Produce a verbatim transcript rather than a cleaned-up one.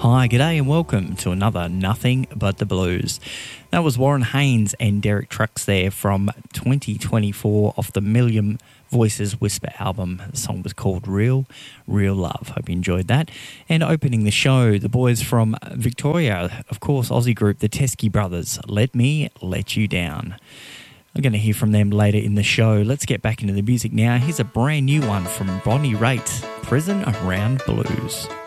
Hi, g'day and welcome to another Nothing But the Blues. That was Warren Haynes and Derek Trucks there from twenty twenty-four off the Million Voices Whisper album. The song was called Real, Real Love. Hope you enjoyed that. And opening the show, the boys from Victoria, of course, Aussie group, the Teskey Brothers, Let Me Let You Down. I'm going to hear from them later in the show. Let's get back into the music now. Here's a brand new one from Bonnie Raitt, Prison Around Blues.